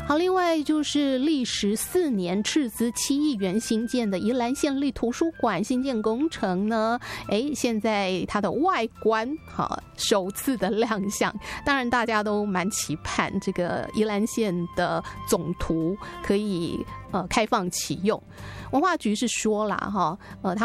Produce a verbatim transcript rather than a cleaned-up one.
好，另外就是历时四年、斥资七亿元新建的宜兰县立图书馆新建工程呢，哎，现在它的外观好首次的亮相，当然大家都蛮期盼这个宜兰县的总图可以呃开放启用。文化局是说啦哈，呃，他